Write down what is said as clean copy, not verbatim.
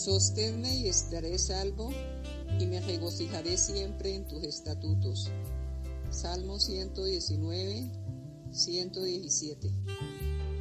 Sosténme y estaré salvo, y me regocijaré siempre en tus estatutos. Salmo 119, 117.